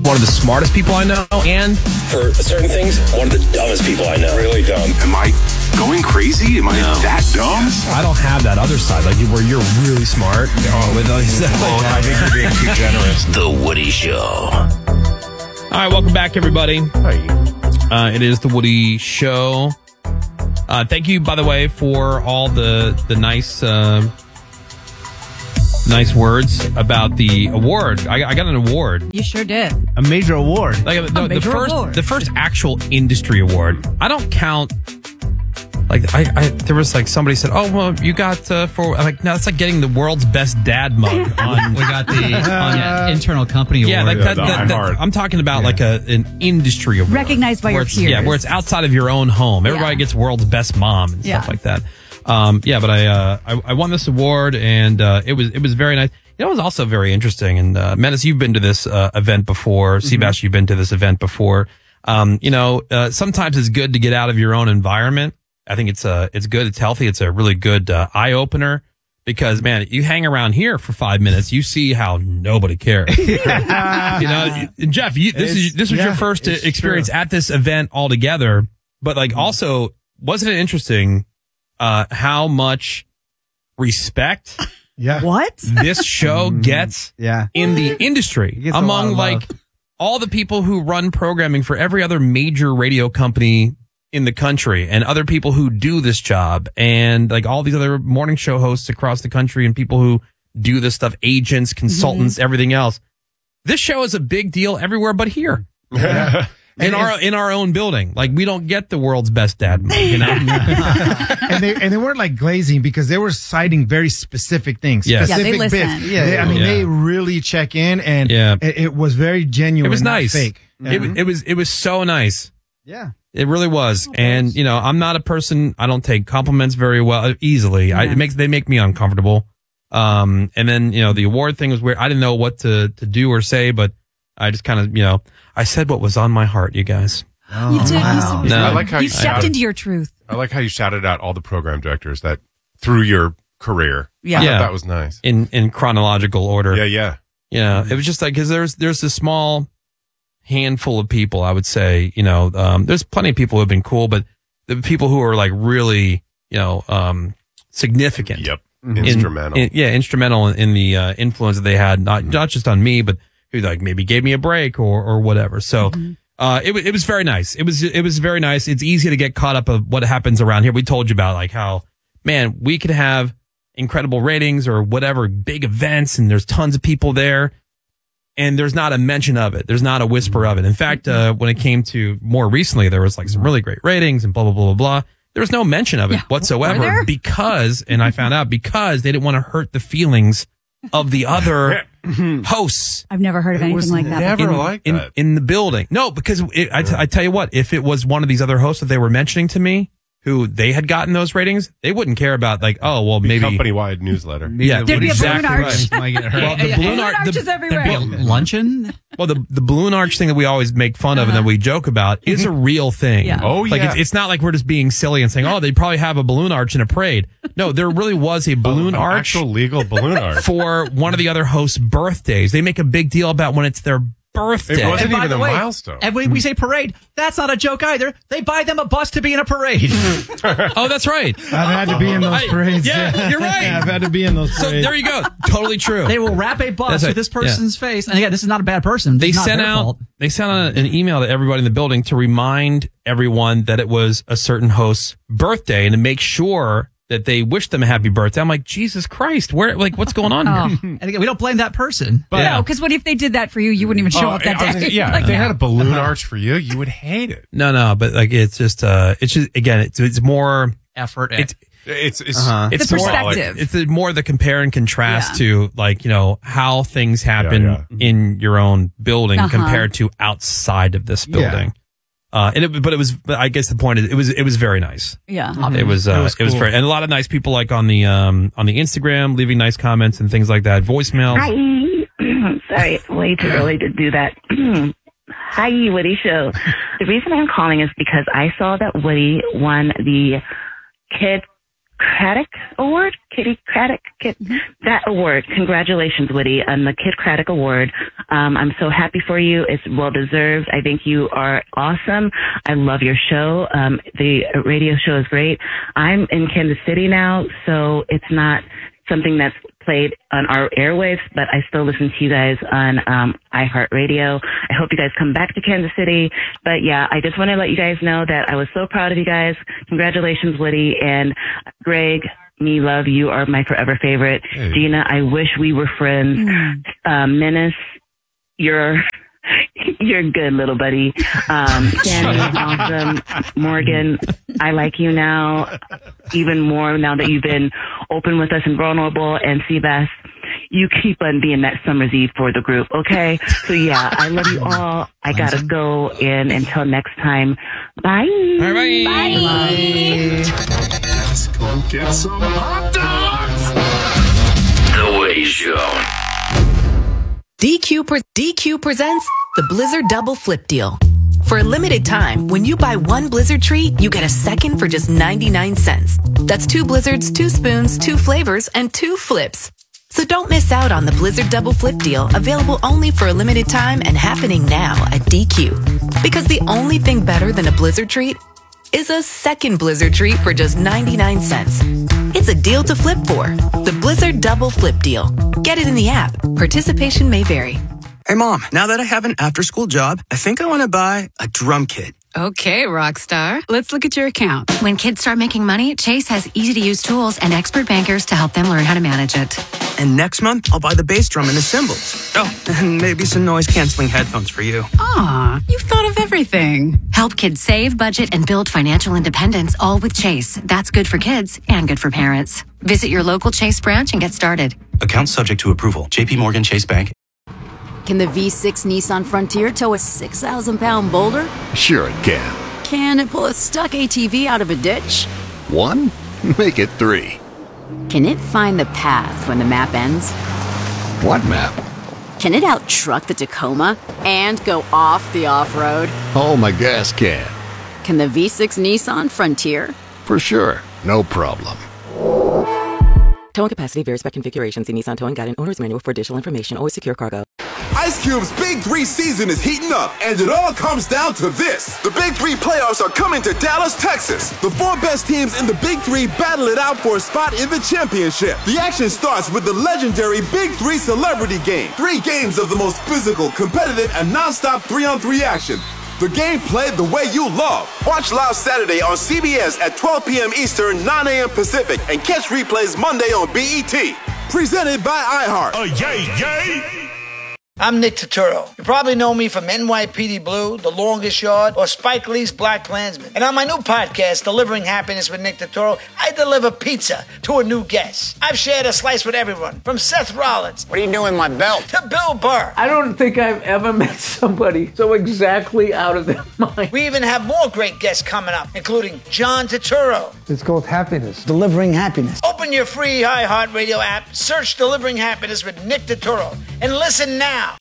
one of the smartest people I know, and for certain things, one of the dumbest people I know. Really dumb. Am I going crazy? Am I that dumb? I don't have that other side, like where you're really smart. I think you're being too generous. The Woody Show. All right, welcome back, everybody. Hi. It is the Woody Show. Thank you, by the way, for all the nice words about the award. I got an award. You sure did. A major award. Like award. the first actual industry award. I don't count. Like there was like somebody said, "Oh well, you got for like no, it's like getting the world's best dad mug." On We got the internal company award. yeah, like that. I'm talking about like an industry award, Recognized by your it's- peers. Yeah, where it's outside of your own home. Everybody gets world's best mom and stuff like that. But I won this award and it was very nice. You know, it was also very interesting. And Menace, you've been to this event before. Seabass, you've been to this event before. Sometimes it's good to get out of your own environment. I think it's good. It's healthy. It's a really good eye opener because, man, you hang around here for 5 minutes, you see how nobody cares. Jeff, this was your first experience at this event altogether. But like, also, wasn't it interesting how much respect? What? This show gets in the industry among like all the people who run programming for every other major radio company in the country and other people who do this job and like all these other morning show hosts across the country and people who do this stuff, agents, consultants, everything else. This show is a big deal everywhere but here. In our own building. Like, we don't get the world's best dad mug, you know? and they weren't like glazing because they were citing very specific things. Yes. Specific they listen. bits. They really check in and it was very genuine. It was nice. Not fake. It was so nice. Yeah. It really was. And, I'm not a person, I don't take compliments very well easily. They make me uncomfortable. And then, the award thing was weird. I didn't know what to do or say, but I just kind of, I said what was on my heart, you guys. You did. Wow. No. I like how you stepped into your truth. I like how you shouted out all the program directors that through your career. Yeah. I thought that was nice. In chronological order. Yeah. Yeah. It was just like, because there's a small handful of people, I would say, there's plenty of people who have been cool, but the people who are like really, significant. Yep. Instrumental. Instrumental in the influence that they had, not just on me, but who like maybe gave me a break or whatever. So it was very nice. It was very nice. It's easy to get caught up of what happens around here. We told you about like how, man, we could have incredible ratings or whatever, big events, and there's tons of people there, and there's not a mention of it. There's not a whisper of it. In fact, when it came to more recently, there was like some really great ratings and blah, blah, blah, blah, blah. There was no mention of it whatsoever because they didn't want to hurt the feelings of the other hosts. I've never heard of anything like that. Never like that. In the building. No, because I tell you what, if it was one of these other hosts that they were mentioning to me, who they had gotten those ratings, they wouldn't care about like, oh, well, maybe company-wide newsletter. Yeah, There'd be a exactly balloon arch. right. Well, the balloon arch is everywhere. Luncheon? Well, the balloon arch thing that we always make fun of and that we joke about is a real thing. Yeah. Oh, yeah. Like it's not like we're just being silly and saying, oh, they probably have a balloon arch in a parade. No, there really was a balloon arch. Actual legal balloon arch. For one of the other hosts' birthdays. They make a big deal about when it's their birthday. It wasn't And by even the a way, milestone. And when we say parade, that's not a joke either. They buy them a bus to be in a parade. Oh, that's right. I've had to be in those parades. Yeah, you're right. I've had to be in those So parades. there you go. Totally true. They will wrap a bus That's right. with this person's face. And again, this is not a bad person. They It's not sent their out fault. an email to everybody in the building to remind everyone that it was a certain host's birthday and to make sure that they wished them a happy birthday. I'm like, Jesus Christ, what's going on here? And again, we don't blame that person. But no, because what if they did that for you? You wouldn't even show up that day. If they had a balloon arch for you, you would hate it. No, but like it's just again, it's more Effort. it's It's more perspective. It's more the compare and contrast to like how things happen in your own building compared to outside of this building. But I guess the point is it was very nice. Yeah. It was cool. very, and a lot of nice people like on the Instagram leaving nice comments and things like that. Voicemails. Hi. Sorry, it's way too early to do that. Hi, Woody Show. The reason I'm calling is because I saw that Woody won the Kid Craddock Award? Kitty Craddock? That award. Congratulations, Woody, on the Kid Craddock Award. I'm so happy for you. It's well-deserved. I think you are awesome. I love your show. The radio show is great. I'm in Kansas City now, so it's not something that's played on our airwaves, but I still listen to you guys on iHeartRadio. I hope you guys come back to Kansas City. But yeah, I just want to let you guys know that I was so proud of you guys. Congratulations, Woody. And Greg, me love, you are my forever favorite. Hey. Gina, I wish we were friends. Menace, you're good, little buddy. Sammy, awesome. Morgan, I like you now even more now that you've been open with us and vulnerable. And Seabass, you keep on being that summer's eve for the group, okay? So yeah, I love you all. I gotta go, and until next time, bye. Bye. Bye. Let's go get some hot dogs. The Woody Show. DQ presents the Blizzard Double Flip Deal. For a limited time, when you buy one Blizzard treat, you get a second for just 99 cents. That's 2 Blizzards, 2 spoons, 2 flavors, and 2 flips. So don't miss out on the Blizzard Double Flip Deal, available only for a limited time and happening now at DQ. Because the only thing better than a Blizzard treat is a second Blizzard treat for just 99 cents. It's a deal to flip for. The Blizzard Double Flip Deal. Get it in the app. Participation may vary. Hey, Mom, now that I have an after-school job, I think I want to buy a drum kit. Okay, rock star. Let's look at your account. When kids start making money, Chase has easy-to-use tools and expert bankers to help them learn how to manage it. And next month, I'll buy the bass drum and the cymbals. Oh, and maybe some noise-canceling headphones for you. Aw, you've thought of everything. Help kids save, budget, and build financial independence, all with Chase. That's good for kids and good for parents. Visit your local Chase branch and get started. Account subject to approval. JP Morgan Chase Bank. Can the V6 Nissan Frontier tow a 6,000-pound boulder? Sure it can. Can it pull a stuck ATV out of a ditch? 1? Make it 3. Can it find the path when the map ends? What map? Can it out-truck the Tacoma and go off the off-road? Oh, my gas can. Can the V6 Nissan Frontier? For sure. No problem. Towing capacity varies by configuration. See Nissan Towing Guide and Owner's Manual for additional information. Always secure cargo. Ice Cube's Big 3 season is heating up, and it all comes down to this. The Big 3 playoffs are coming to Dallas, Texas. The 4 best teams in the Big 3 battle it out for a spot in the championship. The action starts with the legendary Big 3 Celebrity Game. 3 games of the most physical, competitive, and non-stop 3-on-3 action. The game played the way you love. Watch live Saturday on CBS at 12 p.m. Eastern, 9 a.m. Pacific, and catch replays Monday on BET. Presented by iHeart. Yay! I'm Nick Turturro. You probably know me from NYPD Blue, The Longest Yard, or Spike Lee's Black Klansman. And on my new podcast, Delivering Happiness with Nick Turturro, I deliver pizza to a new guest. I've shared a slice with everyone, from Seth Rollins. What are you doing, my belt? To Bill Burr. I don't think I've ever met somebody so exactly out of their mind. We even have more great guests coming up, including John Turturro. It's called Happiness. Delivering Happiness. Open your free iHeartRadio app, search Delivering Happiness with Nick Turturro, and listen now.